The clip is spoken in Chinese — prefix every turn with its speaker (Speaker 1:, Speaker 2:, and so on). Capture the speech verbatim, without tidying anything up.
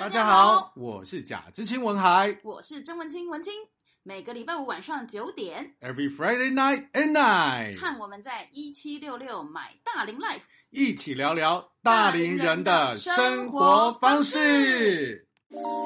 Speaker 1: 大家好，我是贾知青文海，
Speaker 2: 我是曾文清文清。每个礼拜五晚上九点
Speaker 1: ，Every Friday night at night，
Speaker 2: 看我们在一七六六买大龄 Life，
Speaker 1: 一起聊聊大龄人的生活方式。